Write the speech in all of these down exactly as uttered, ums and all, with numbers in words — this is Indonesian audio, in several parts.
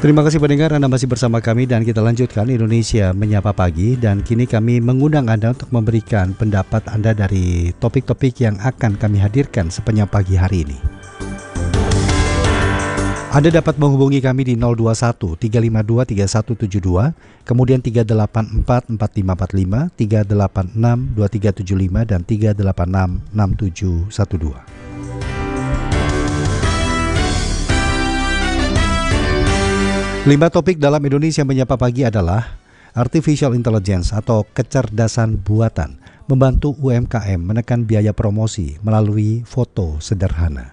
Terima kasih pendengar, Anda masih bersama kami dan kita lanjutkan Indonesia Menyapa Pagi. Dan kini kami mengundang Anda untuk memberikan pendapat Anda dari topik-topik yang akan kami hadirkan sepanjang pagi hari ini. Anda dapat menghubungi kami di nol dua satu tiga lima dua tiga satu tujuh dua, kemudian tiga delapan empat empat lima empat lima, tiga delapan enam dua tiga tujuh lima, dan tiga delapan enam enam tujuh satu dua. Lima topik dalam Indonesia Menyapa Pagi adalah Artificial Intelligence atau kecerdasan buatan membantu U M K M menekan biaya promosi melalui foto sederhana.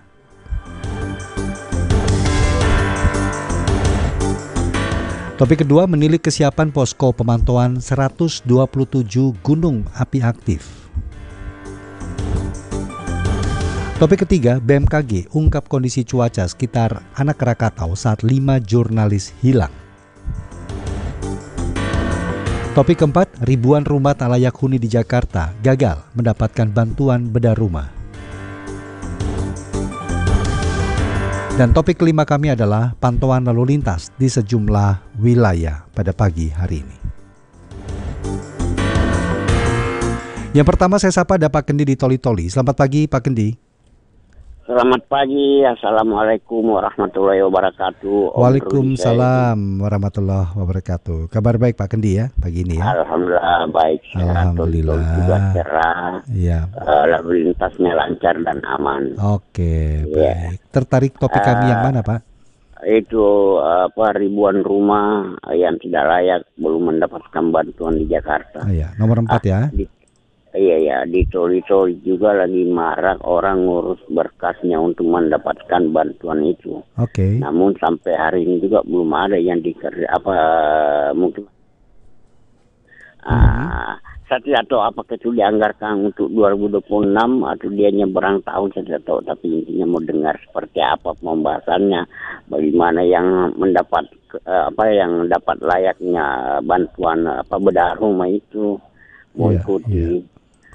Topik kedua, menilik kesiapan posko pemantauan seratus dua puluh tujuh gunung api aktif. Topik ketiga, B M K G ungkap kondisi cuaca sekitar Anak Krakatau saat lima jurnalis hilang. Topik keempat, ribuan rumah tak layak huni di Jakarta gagal mendapatkan bantuan bedah rumah. Dan topik kelima kami adalah pantauan lalu lintas di sejumlah wilayah pada pagi hari ini. Yang pertama saya sapa ada Pak Kendi di Toli-Toli. Selamat pagi Pak Kendi. Selamat pagi, Assalamualaikum warahmatullahi wabarakatuh. Waalaikumsalam warahmatullahi wabarakatuh. Kabar baik Pak Kendi ya pagi ini ya? Alhamdulillah baik. Alhamdulillah. Juga cerah. Ya. Uh, lalu lintasnya lancar dan aman. Oke, ya. Baik. Tertarik topik uh, kami yang mana Pak? Itu apa ribuan rumah yang tidak layak belum mendapatkan bantuan di Jakarta. Oh, iya. Nomor empat uh, ya. Di, Iya ya, di Toli-Toli juga lagi marak orang ngurus berkasnya untuk mendapatkan bantuan itu. Oke. Okay. Namun sampai hari ini juga belum ada yang dikerja apa mungkin. Mm-hmm. Uh, saya tidak tahu apakah itu dianggarkan untuk dua ribu dua puluh enam atau dia nyeberang tahun, saya tidak tahu. Tapi intinya mau dengar seperti apa pembahasannya, bagaimana yang mendapat uh, apa yang dapat layaknya bantuan apa bedah rumah itu mau yeah, ikuti. Yeah.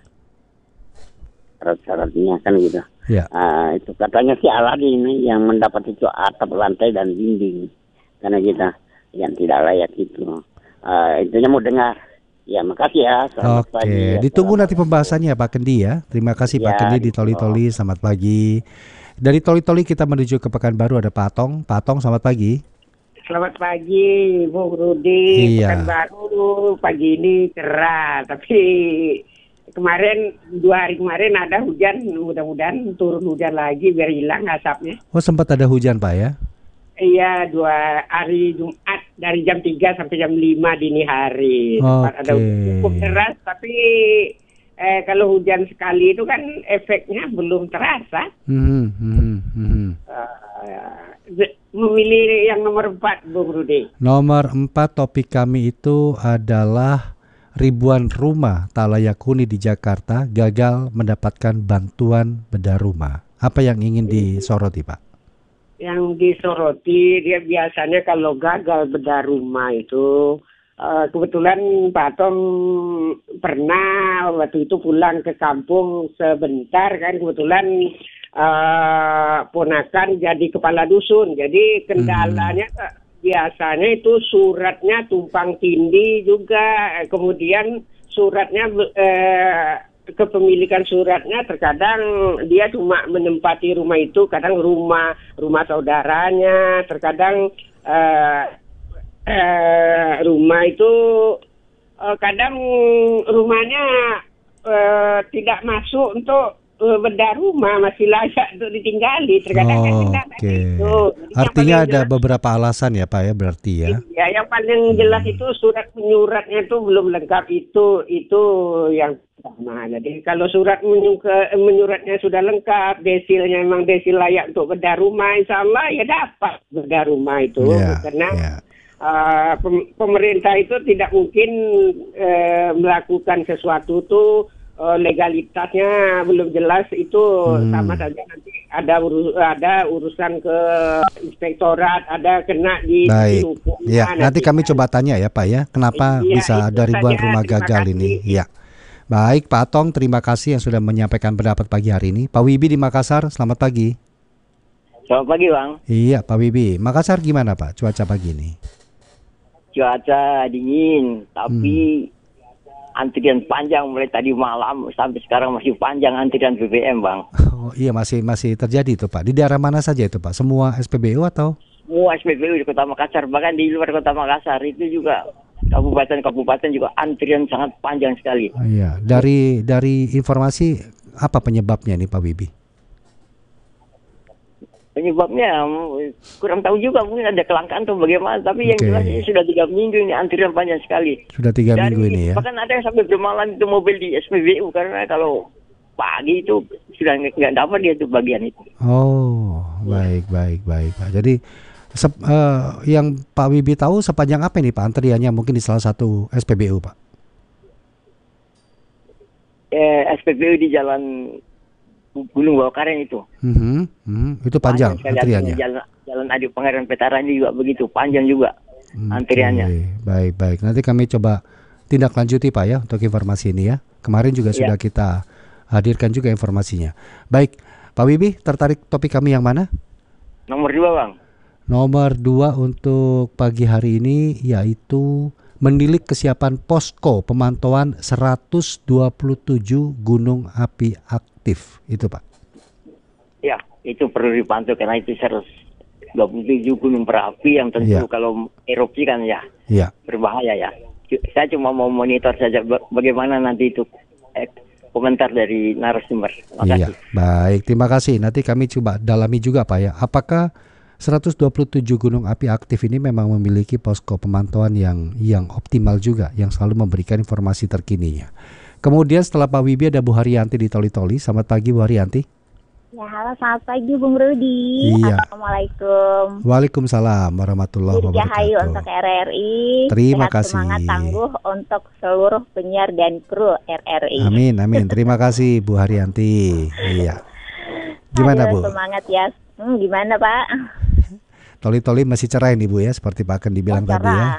Syarat-syaratnya kan gitu. Ya. Uh, itu katanya si Aladin yang mendapat itu atap, lantai dan dinding karena kita yang tidak layak itu. Uh, intinya mau dengar. Ya makasih ya. Selamat Oke. pagi. Ya, ditunggu nanti pembahasannya Pak Kendi ya. Terima kasih ya, Pak Kendi di Toli-Toli. Selamat pagi. Dari Toli-Toli kita menuju ke Pekanbaru ada Pak Atong. Pak Atong selamat pagi. Selamat pagi Bu Rudi. Iya. Pekanbaru pagi ini cerah tapi kemarin, dua hari kemarin ada hujan, mudah-mudahan turun hujan lagi biar hilang asapnya. Oh sempat ada hujan Pak ya? Iya, dua hari Jumat dari jam tiga sampai jam lima dini hari. Sempat okay. ada hujan cukup deras, tapi eh, kalau hujan sekali itu kan efeknya belum terasa. Mm-hmm, mm-hmm. Uh, memilih yang nomor empat, Bung Rudi. Nomor empat topik kami itu adalah ribuan rumah tak layak huni di Jakarta gagal mendapatkan bantuan bedah rumah. Apa yang ingin disoroti, Pak? Yang disoroti, dia biasanya kalau gagal bedah rumah itu, uh, kebetulan Pak Tom pernah waktu itu pulang ke kampung sebentar kan, kebetulan uh, ponakan jadi kepala dusun. Jadi kendalanya hmm. biasanya itu suratnya tumpang tindih juga, kemudian suratnya eh, kepemilikan suratnya terkadang dia cuma menempati rumah itu, kadang rumah rumah saudaranya, terkadang eh, eh, rumah itu eh, kadang rumahnya eh, tidak masuk untuk bedah rumah, masih layak untuk ditinggali. Terkadang oh, kan oke. itu. Artinya ada jelas, beberapa alasan ya Pak ya berarti ya. Ya yang paling jelas hmm. itu surat menyuratnya itu belum lengkap, itu itu yang pertama. Jadi kalau surat menyuka, menyuratnya sudah lengkap, desilnya memang desil layak untuk bedah rumah, insya Allah ya dapat bedah rumah itu. Yeah, karena yeah. Uh, pemerintah itu tidak mungkin uh, melakukan sesuatu tuh legalitasnya belum jelas, itu hmm. sama saja nanti ada urus, ada urusan ke inspektorat, ada kena di hukum. Ya, nanti, nanti kami coba tanya ya Pak ya, kenapa ya, bisa ada ribuan rumah gagal kasih. Ini. Ya, baik Pak Atong, terima kasih yang sudah menyampaikan pendapat pagi hari ini. Pak Wibi di Makassar, selamat pagi. Selamat pagi Bang. Iya Pak Bibi. Makassar gimana Pak cuaca pagi ini? Cuaca dingin, tapi hmm. antrian panjang mulai tadi malam sampai sekarang masih panjang antrian B B M Bang. Oh iya masih masih terjadi itu Pak. Di daerah mana saja itu Pak? Semua S P B U atau? Semua S P B U di Kota Makassar, bahkan di luar Kota Makassar itu juga kabupaten-kabupaten juga antrian sangat panjang sekali. Oh, iya. Dari dari informasi apa penyebabnya nih Pak Bibi? Penyebabnya kurang tahu juga, mungkin ada kelangkaan atau bagaimana. Tapi yang okay. jelas ini sudah tiga minggu ini antrian panjang sekali. Sudah tiga Dari, minggu ini ya. Bahkan ada yang sampai bermalam itu mobil di S P B U karena kalau pagi itu sudah nggak dapat dia tuh bagian itu. Oh baik baik baik Pak. Jadi sep, uh, yang Pak Wibi tahu sepanjang apa ini Pak antriannya mungkin di salah satu S P B U Pak? Eh, S P B U di Jalan Gunung Bawakaren itu. Mm-hmm. Mm-hmm. Itu panjang, panjang antriannya. Jalan, Jalan Adi Pangeran Petara ini juga begitu panjang juga okay. antriannya. Baik baik. Nanti kami coba tindak lanjuti Pak ya untuk informasi ini ya. Kemarin juga ya. Sudah kita hadirkan juga informasinya. Baik Pak Wibi, tertarik topik kami yang mana? Nomor dua Bang. Nomor dua untuk pagi hari ini yaitu menilik kesiapan posko pemantauan seratus dua puluh tujuh gunung api aktif. Itu Pak. Ya, itu perlu dipantau karena itu seratus dua puluh tujuh gunung berapi yang tentu ya. Kalau erupsi kan ya, ya berbahaya ya. Saya cuma mau monitor saja bagaimana nanti itu eh, komentar dari narasumber. Iya, baik. Terima kasih. Nanti kami coba dalami juga Pak ya. Apakah seratus dua puluh tujuh gunung api aktif ini memang memiliki posko pemantauan yang yang optimal juga, yang selalu memberikan informasi terkininya. Kemudian setelah Pak Wibi ada Bu Haryanti di Toli-Toli. Selamat pagi Bu Haryanti. Ya halo, selamat pagi Bung Rudi. Iya. Assalamualaikum. Waalaikumsalam warahmatullahi wabarakatuh. Dirgahayu untuk R R I. Terima Sehat kasih. Semangat tangguh untuk seluruh penyiar dan kru R R I. Amin amin. Terima kasih Bu Haryanti. Iya. Gimana Ayo, Bu? Semangat ya. Hmm, gimana Pak? Toli-toli masih cerah ini Bu ya, seperti Pak Akan dibilang oh, tadi ya.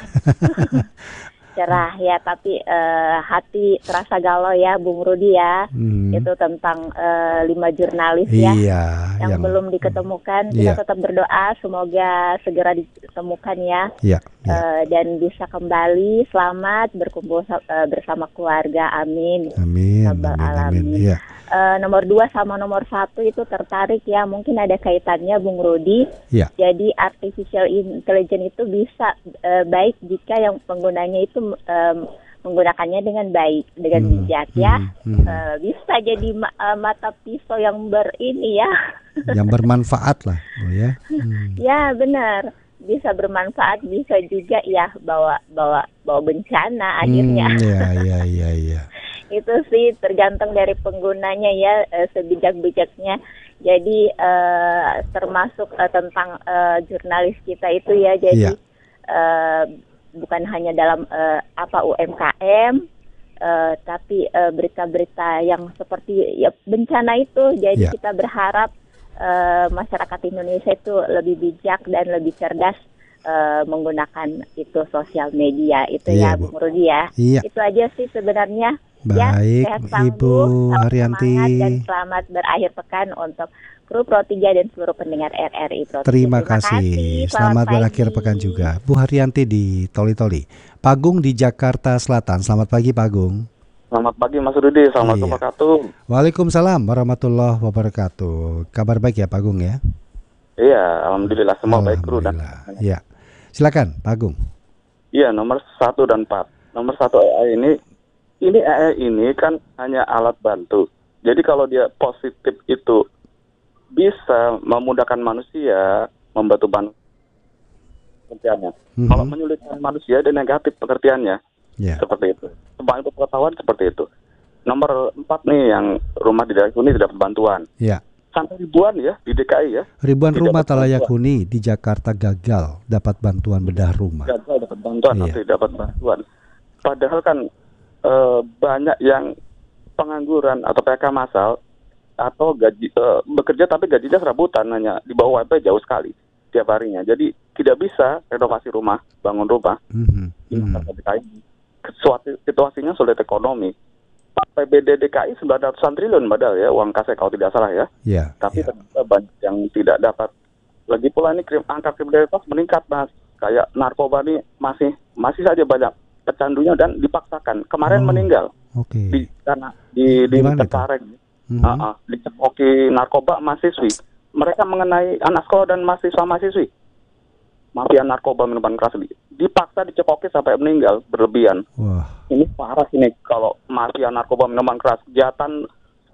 Cerah ya, tapi uh, hati terasa galau ya Bung Rudi ya. Hmm. Itu tentang uh, lima jurnalis ya iya, yang, yang belum diketemukan. Kita iya. tetap berdoa semoga segera ditemukan ya. Iya, iya. Uh, dan bisa kembali selamat berkumpul uh, bersama keluarga. Amin. Amin. Amin, amin. Iya. Uh, nomor dua sama nomor satu itu tertarik ya, mungkin ada kaitannya Bung Rudi. Ya. Jadi artificial intelligence itu bisa uh, baik jika yang penggunanya itu um, menggunakannya dengan baik, dengan hmm. bijak ya. Hmm. Hmm. Uh, bisa jadi ma- uh, mata pisau yang ber ini ya. Yang bermanfaat lah, oh ya. Hmm. Ya benar, bisa bermanfaat, bisa juga ya bawa bawa bawa bencana akhirnya. Hmm, ya ya ya ya. Itu sih tergantung dari penggunanya ya, e, sebijak-bijaknya. Jadi e, termasuk e, tentang e, jurnalis kita itu ya. Jadi yeah. e, bukan hanya dalam e, apa U M K M, e, tapi e, berita-berita yang seperti ya, bencana itu. Jadi yeah. kita berharap e, masyarakat Indonesia itu lebih bijak dan lebih cerdas e, menggunakan itu sosial media itu yeah, ya, Bung Rudi ya. Yeah. Itu aja sih sebenarnya. Baik, ya, Ibu Haryanti. Dan selamat berakhir pekan untuk kru Pro tiga dan seluruh pendengar R R I Pro tiga. Terima, Terima kasih. kasih. Selamat, selamat berakhir pekan juga. Bu Haryanti di Toli-Toli. Pagung di Jakarta Selatan. Selamat pagi Pagung. Selamat pagi Mas Rudi. Assalamualaikum iya. warahmatullahi wabarakatuh. Waalaikumsalam warahmatullahi wabarakatuh. Kabar baik ya Pagung ya? Iya, alhamdulillah semua baik kru dan. Iya. Silakan Pagung. Iya, nomor satu dan empat. Nomor satu A I ini Ini A I ini kan hanya alat bantu. Jadi kalau dia positif itu bisa memudahkan manusia, membantu manusia pengertiannya. Mm-hmm. Kalau menyulitkan manusia, dia negatif pengertiannya. Yeah. Seperti itu. Tentang itu pengetahuan seperti itu. Nomor empat nih yang rumah di daerah huni tidak dapat bantuan. Yeah. Sampai ribuan ya di D K I ya. Ribuan rumah tak layak huni di Jakarta gagal dapat bantuan bedah rumah. Gagal dapat bantuan yeah. atau dapat bantuan. Padahal kan Uh, banyak yang pengangguran atau P K massal atau gaji uh, bekerja tapi gajinya serabutan, hanya di bawah U M P jauh sekali tiap harinya. Jadi tidak bisa renovasi rumah, bangun rumah. Mm-hmm. Mm-hmm. Situasinya sulit ekonomi. P B D D K I sembilan ratusan triliun padahal ya uang kas kalau tidak salah ya. Yeah, tapi yeah. banyak yang tidak dapat Lagi pula ini krim, angka kriminalitas meningkat, Mas. Kayak narkoba ini masih masih saja banyak pecandunya dan dipaksakan. Kemarin Oh, meninggal Oke. di karena di di Di mana itu? Cengkareng. Mhm. Uh, uh, dicekoki narkoba mahasiswi. Mereka mengenai anak sekolah dan mahasiswa mahasiswi. Mafia narkoba minuman keras di- dipaksa dicekoki sampai meninggal berlebihan. Wah, Ini parah ini kalau mafia narkoba minuman keras kejahatan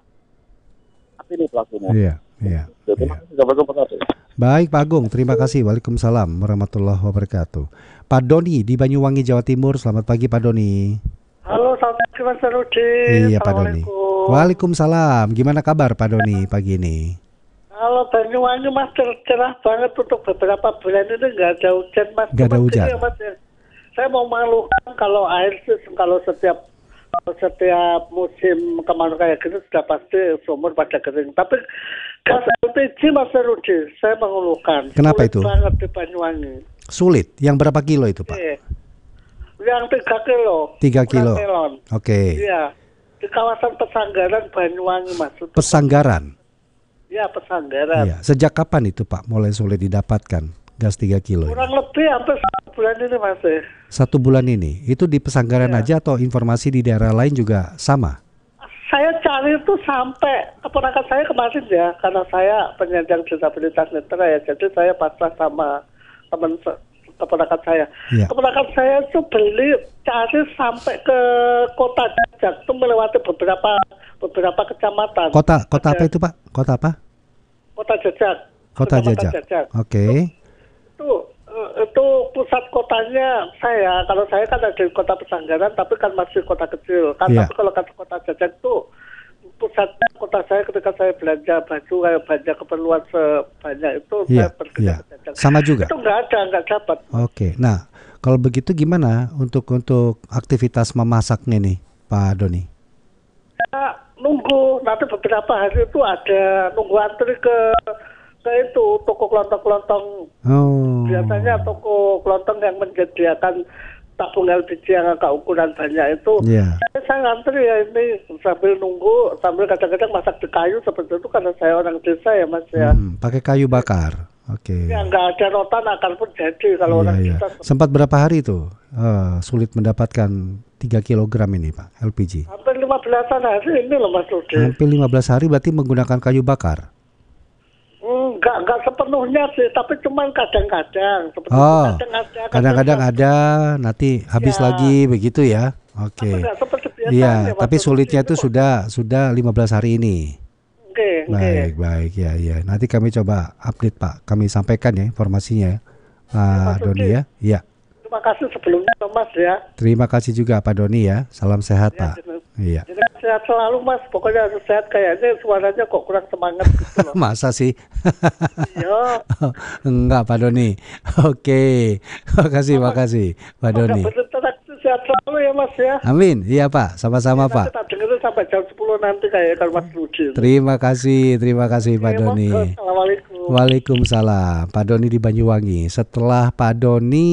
ini pelakunya. iya, iya. Terima iya. kasih. Assalamualaikum. Baik Pak Agung, terima kasih. Waalaikumsalam warahmatullahi wabarakatuh. Pak Doni di Banyuwangi, Jawa Timur. Selamat pagi Pak Doni. Halo, selamat pagi Mas Rudi. Iya Pak Doni. Assalamualaikum. Waalaikumsalam. Gimana kabar Pak Doni pagi ini? Kalau Banyuwangi Mas cer- cerah banget untuk beberapa bulan ini nggak ada hujan Mas. Nggak ada Cuman hujan. gini ya, Mas, ya. Saya mau mengeluhkan kalau air sih kalau setiap kalau setiap musim kemarau kayak gitu sudah pasti sumur pada kering. Tapi gas L P G Mas Rudi, saya mengeluhkan. Kenapa Sulit itu? banget di Banyuwangi. Sulit. Yang berapa kilo itu Pak? Iya. Yang tiga kilo. Tiga kilo. Ukuran melon. Oke. Iya. Di kawasan Pesanggaran Banyuwangi Mas. Pesanggaran. Iya, Pesanggaran. Iya. Sejak kapan itu Pak mulai sulit didapatkan gas tiga kilo? Kurang lebih hampir satu bulan ini Mas. eh. Satu bulan ini. Itu di Pesanggaran Iya. aja atau informasi di daerah lain juga sama? Saya cari itu sampai keponakan saya kemarin ya, karena saya penyandang disabilitas netra ya, jadi saya pasrah sama teman se- keponakan saya. Iya. Keponakan saya itu beli cari sampai ke kota Jajak, itu melewati beberapa beberapa kecamatan. Kota kota apa Ada itu Pak? Kota apa? Kota Jajak. Kota Kecamatan Jajak. Oke. Itu eh, itu pusat kotanya saya. Kalau saya kan ada di kota Pesanggaran, tapi kan masih kota kecil. Kan Iya. tapi kalau kata kota Jajak itu pusat kota saya ketika saya belanja baju kayak belanja keperluan sebanyak itu Iya, saya pergi iya. ke Jajak. Sama juga. Itu nggak ada, nggak dapat. Oke. Nah, kalau begitu gimana untuk untuk aktivitas memasaknya nih, Pak Doni? Saya nunggu nanti beberapa hari itu ada nunggu antri ke ke itu toko kelontong-kelontong. Oh. Biasanya toko kelontong yang menyediakan tabung L P G yang agak ukuran banyak itu, Iya. saya, saya ngantri ya ini sambil nunggu, sambil kadang-kadang masak di kayu seperti itu karena saya orang desa ya Mas ya. Hmm, pakai kayu bakar. Oke. Ya nggak ada rotan akan pun jadi kalau Iya, orang iya. desa. Sempat berapa hari itu eh, sulit mendapatkan tiga kilogram ini, Pak, L P G? Hampir lima belasan hari ini loh Mas Rudi. Hampir lima belas hari berarti menggunakan kayu bakar. Enggak, enggak sepenuhnya sih, tapi cuman kadang-kadang. Seperti Oh, itu, kadang ada, kadang-kadang enggak. ada, nanti habis Ya. lagi begitu ya. Oke. Tapi enggak seperti biasanya, Iya, Mas tapi Rudi. sulitnya itu kok- sudah sudah lima belas hari ini. Oke, oke. Baik, baik ya, ya. Nanti kami coba update Pak. Kami sampaikan ya informasinya ya, Pak Mas Doni Rudi. ya. Iya. Terima kasih sebelumnya Mas ya. Terima kasih juga Pak Doni ya. Salam sehat Ya, Pak. jelas. Iya. Jadi sehat selalu Mas, pokoknya harus sehat, kayaknya suaranya kok kurang semangat gitu loh. Masa sih? Iya. Enggak Pak Doni. Oke. Makasih, makasih Pak Doni. Semoga berinteraksi sehat selalu ya Mas ya. Amin. Iya Pak, sama-sama Nanti Pak. kita dengerin sampai jam sepuluh nanti kayak kalau Mas Rudi. Terima kasih, terima kasih Pak Oke, Doni. monggo. Assalamualaikum. Waalaikumsalam. Pak Doni di Banyuwangi. Setelah Pak Doni,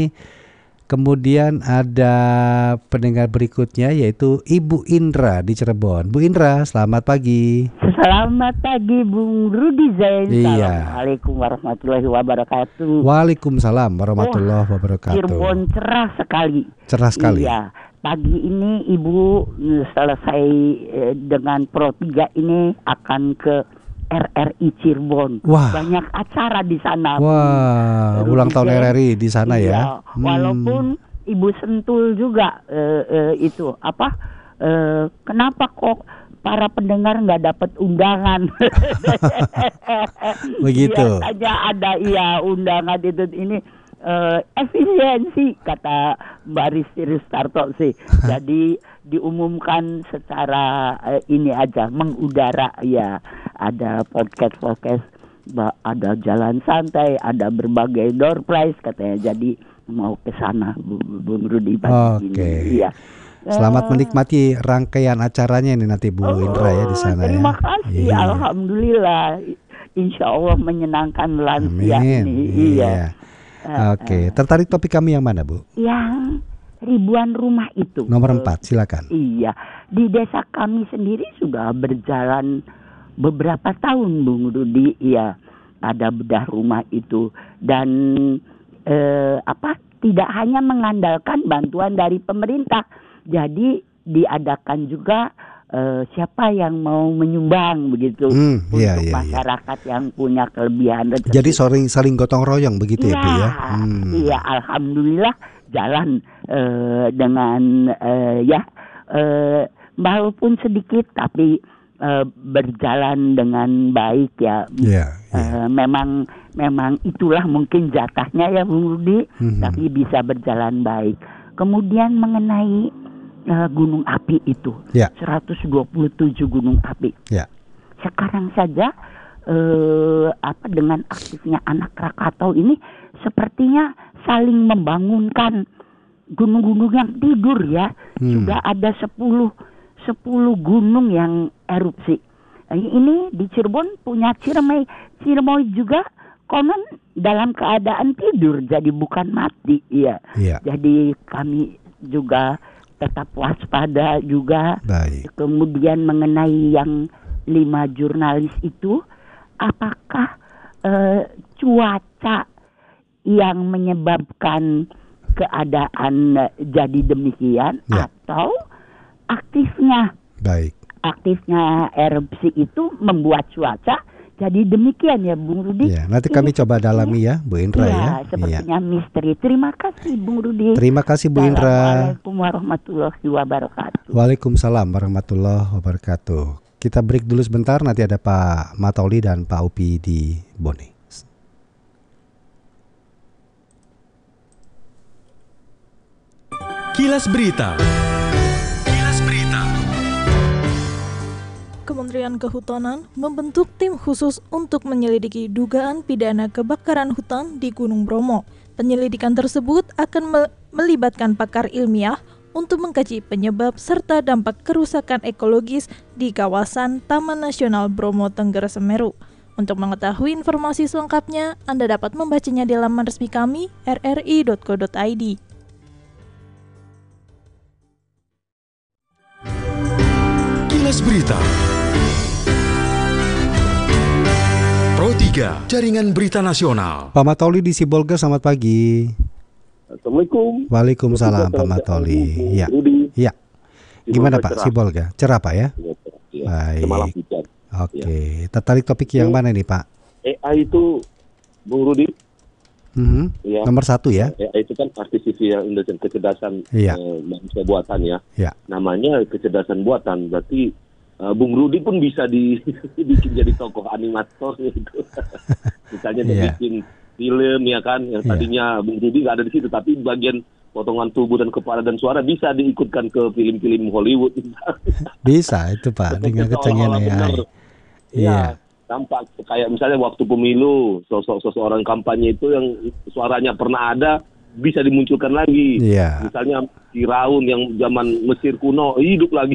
kemudian ada pendengar berikutnya yaitu Ibu Indra di Cirebon. Bu Indra, selamat pagi. Selamat pagi Bung Rudi Zain. Iya. Assalamualaikum warahmatullahi wabarakatuh. Waalaikumsalam warahmatullahi wabarakatuh. Cirebon cerah sekali. Cerah sekali. Iya. Pagi ini Ibu eh, selesai eh, dengan Pro tiga ini akan ke R R I Cirebon. Wah. Banyak acara di sana. Wah, Rudi ulang tahun Zain. R R I di sana Iya, ya. Hmm. Walaupun Ibu Sentul juga eh, eh, itu apa? Eh, kenapa kok para pendengar nggak dapat undangan? Begitu. Biasanya ada iya undangan itu ini eh, efisiensi kata Mbak Risti Ristarto sih. Jadi diumumkan secara eh, ini aja mengudara ya, ada podcast podcast, ada jalan santai, ada berbagai door prize katanya. Jadi mau ke sana Bung Rudi pagi Oke. ini. Iya. Selamat menikmati rangkaian acaranya ini nanti Bu Indra ya di sana ya. Terima kasih, Iya. alhamdulillah. Insya Allah menyenangkan lansia Amin. ini. Iya. Oke, tertarik topik kami yang mana Bu? Yang ribuan rumah itu. Nomor empat, silakan. Iya, di desa kami sendiri sudah berjalan beberapa tahun, Bung Rudi. Iya, pada bedah rumah itu. Dan eh, apa tidak hanya mengandalkan bantuan dari pemerintah, jadi diadakan juga uh, siapa yang mau menyumbang begitu hmm, untuk iya, iya, masyarakat iya. yang punya kelebihan. Jadi saling saling gotong royong begitu ya, ya Bu ya. Hmm. Iya, alhamdulillah jalan uh, dengan uh, ya uh, walaupun sedikit tapi uh, berjalan dengan baik ya. Yeah, yeah. Uh, memang memang itulah mungkin jatahnya ya Bung Rudi, mm-hmm. tapi bisa berjalan baik. Kemudian mengenai uh, gunung api itu, yeah. seratus dua puluh tujuh gunung api. Yeah. Sekarang saja uh, apa dengan aktifnya anak Krakatau ini sepertinya saling membangunkan gunung-gunung yang tidur ya. Hmm. Sudah ada sepuluh gunung yang erupsi. Ini di Cirebon punya Ciremai. Ciremai juga konon dalam keadaan tidur, jadi bukan mati. Ya. Yeah. Jadi kami juga tetap waspada juga. Baik. Kemudian mengenai yang lima jurnalis itu, apakah uh, cuaca yang menyebabkan keadaan jadi demikian ya. Atau aktifnya baik aktifnya erupsi itu membuat cuaca jadi demikian ya Bung Rudi. Ya, nanti kami ini, coba dalami ya Bu Indra ya. Ya sepertinya ya. Misteri. Terima kasih Bung Rudi. Terima kasih Bu Indra. Assalamualaikum warahmatullahi wabarakatuh. Waalaikumsalam warahmatullahi wabarakatuh. Kita break dulu sebentar, nanti ada Pak Matauli dan Pak Upi di Bone. Kilas Berita. Kilas Berita. Kementerian Kehutanan membentuk tim khusus untuk menyelidiki dugaan pidana kebakaran hutan di Gunung Bromo. Penyelidikan tersebut akan me- melibatkan pakar ilmiah untuk mengkaji penyebab serta dampak kerusakan ekologis di kawasan Taman Nasional Bromo Tengger Semeru. Untuk mengetahui informasi selengkapnya, Anda dapat membacanya di laman resmi kami r r i dot co dot i d. Kilas Berita. Pro tiga, Jaringan Berita Nasional. Pak Matauli di Sibolga, selamat pagi. Assalamualaikum. Waalaikumsalam Pak Matauli. Ya. Ya. Gimana Pak Sibolga? Cerah Pak ya? Ya. Baik. Oke. Ya. Tertarik topik yang mana nih Pak? A I itu Bung Rudi. Mm-hmm. Ya. Nomor satu ya. A I itu kan artificial intelligence, kecerdasan ya. eh, manusia buatan ya. Ya. Namanya kecerdasan buatan. Berarti uh, Bung Rudi pun bisa dibikin jadi tokoh animator gitu. Misalnya dia ya. bikin film ya kan, yang tadinya yeah. Bung Rudi nggak ada di situ, tapi bagian potongan tubuh dan kepala dan suara bisa diikutkan ke film-film Hollywood. Bisa itu Pak, dengan kecanggihan A I. Iya, tampak kayak misalnya waktu pemilu, sosok seseorang kampanye itu yang suaranya pernah ada bisa dimunculkan lagi. Yeah. Misalnya Firaun yang zaman Mesir kuno hidup lagi.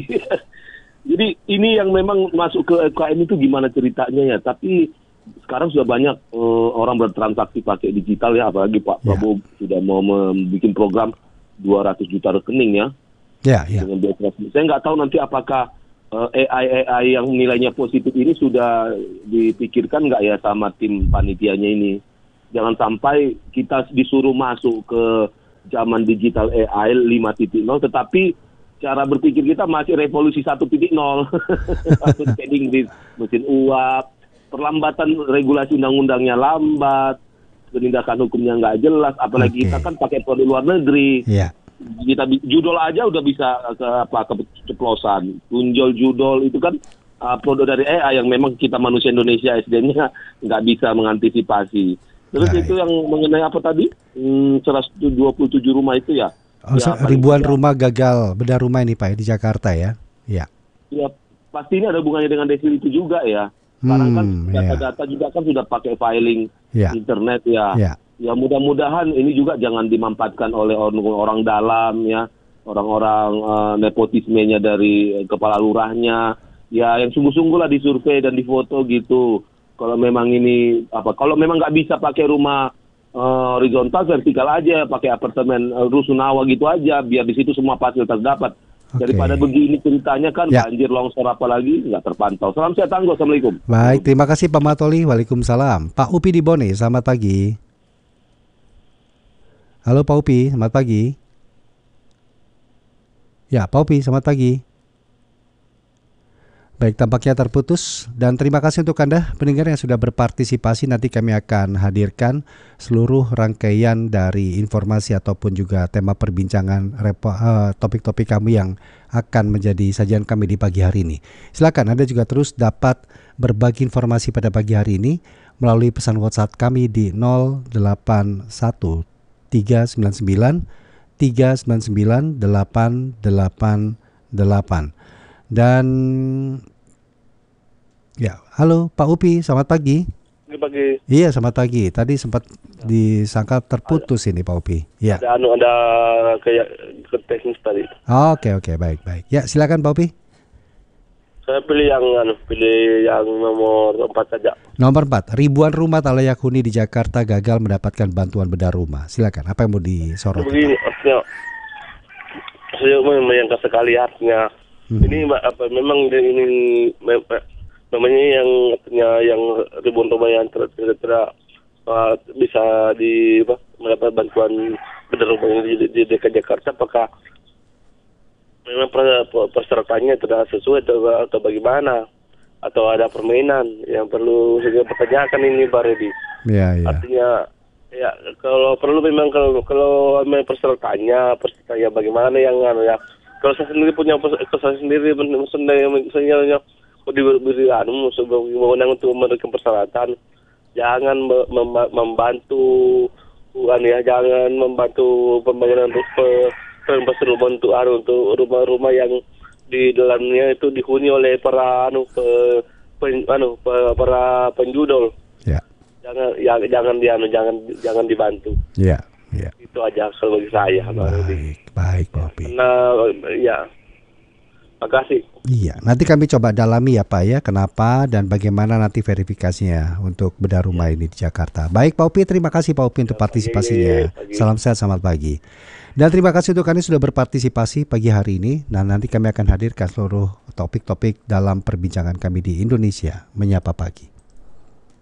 Jadi ini yang memang masuk ke U M K M itu gimana ceritanya ya, tapi sekarang sudah banyak uh, orang bertransaksi pakai digital ya, apalagi Pak ya. Prabowo sudah mau membuat program dua ratus juta rekening ya. Ya, ya. Dengan saya nggak tahu nanti apakah uh, A I A I yang nilainya positif ini sudah dipikirkan nggak ya sama tim panitianya ini. Jangan sampai kita disuruh masuk ke zaman digital A I lima titik nol, tetapi cara berpikir kita masih revolusi satu titik nol. Masuk trading di mesin uap. Perlambatan regulasi undang-undangnya lambat, penindakan hukumnya nggak jelas, apalagi okay. kita kan pakai produk luar negeri. Yeah. Kita judol aja udah bisa ke apa keceplosan. Tunjol judol itu kan uh, produk dari A I yang memang kita manusia Indonesia S D M-nya nggak bisa mengantisipasi. Terus Baik. itu yang mengenai apa tadi? Hmm, seratus dua puluh tujuh rumah itu ya. Oh, ya ribuan ya. rumah gagal bedah rumah ini Pak di Jakarta ya. Ya. Ya pasti ini ada hubungannya dengan desil itu juga ya. Sekarang kan hmm, data-data yeah. juga kan sudah pakai filing yeah. internet ya. Yeah. Ya mudah-mudahan ini juga jangan dimanfaatkan oleh orang, orang dalam ya, orang-orang uh, nepotismenya dari kepala lurahnya. Ya yang sungguh-sungguh lah disurvei dan difoto gitu. Kalau memang ini apa? Kalau memang nggak bisa pakai rumah uh, horizontal, vertikal aja, pakai apartemen uh, rusunawa gitu aja, biar di situ semua fasilitas dapat. Okay. Daripada begini ceritanya kan ya. Banjir, longsor apalagi nggak terpantau. Salam sehat Tangguh, assalamualaikum. Baik, terima kasih Pak Matoli. Waalaikumsalam. Pak Upi di Bone, selamat pagi. Halo Pak Upi, selamat pagi. Ya, Pak Upi, selamat pagi. Baik, tampaknya terputus dan terima kasih untuk Anda pendengar yang sudah berpartisipasi. Nanti kami akan hadirkan seluruh rangkaian dari informasi ataupun juga tema perbincangan repo, uh, topik-topik kami yang akan menjadi sajian kami di pagi hari ini. Silakan Anda juga terus dapat berbagi informasi pada pagi hari ini melalui pesan WhatsApp kami di nol delapan satu tiga sembilan sembilan tiga sembilan sembilan delapan delapan delapan. Dan ya, halo Pak Upi, selamat pagi. Selamat pagi. Iya, selamat pagi. Tadi sempat disangka terputus ada, ini Pak Upi. Ya. Ada anu ada kayak ke teknis tadi. Oke oke baik baik. Ya silakan Pak Upi. Saya pilih yang anu, pilih yang nomor empat saja. Nomor empat, ribuan rumah tak layak huni di Jakarta gagal mendapatkan bantuan bedah rumah. Silakan. Apa yang mau disoroti? Begini, artinya saya menyangka sekali artinya. Hmm. Ini apa memang ini namanya yang artinya yang ribuan rumah yang tidak uh, bisa di apa, mendapat bantuan bedah rumah di, di D K Jakarta, apakah memang persyaratannya tidak sesuai atau, atau bagaimana, atau ada permainan yang perlu saya pertanyakan ini Pak Redi. Ya, ya. Artinya ya kalau perlu memang kalau kalau memang persyaratannya persyaratannya bagaimana yang anu ya. Kalau saya sendiri punya, kalau saya sendiri misalnya diberi anu wewenang untuk memberikan persyaratan, jangan membantu, anu ya, jangan membantu pembangunan rumah untuk anu untuk rumah-rumah yang di dalamnya itu dihuni oleh para anu pe, pen, anu pe, para penjudol. Ya. Jangan ya, jangan di anu jangan jangan dibantu. Ya. Ya. Itu aja kalau bagi saya. Baik, baik Pak Upi. Nah, ya, makasih. Iya, nanti kami coba dalami ya Pak ya, kenapa dan bagaimana nanti verifikasinya untuk bedah rumah ini di Jakarta. Baik Pak Upi, terima kasih Pak Upi untuk partisipasinya. Pagi. Salam sehat, selamat pagi. Dan terima kasih untuk kalian sudah berpartisipasi pagi hari ini. Nah, nanti kami akan hadirkan seluruh topik-topik dalam perbincangan kami di Indonesia Menyapa Pagi.